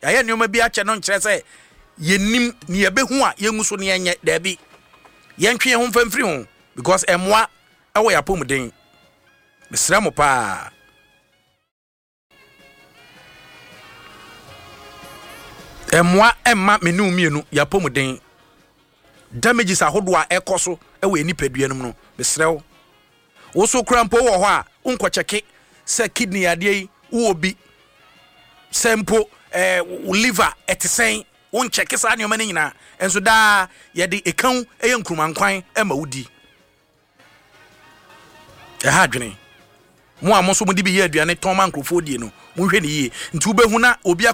yɛyɛ nneɛma bi akyɛ no nkyerɛ sɛ yɛnim ne yɛbɛhu a yɛngu so ne yɛnyɛ daabi yɛntwe yɛn ho mfamfiri ho because ɛmoa ɛwɔ yɛapɔmuden mesrɛ mo paa ɛmoa ɛmma me ne umienu yɛapɔmuden damages ahodoɔ a ɛkɔ so ɛwɔ nipadua no mu no mesrɛ wo wo so kura mpo wɔ hɔ a wonkɔkyɛke sɛ kidney adeɛ yi wo bi sɛ mpo liver ɛtesɛn wonkyɛke saa nneɛma no nyinaa ɛnso daa yɛde ɛkan ɛyɛ nkrumankwan ɛma wodi ɛha adwene mo a mo so mo de bi yɛ aduane tɔn ma nkrofo die no mo hwɛ ne yie nti wobɛhu na obi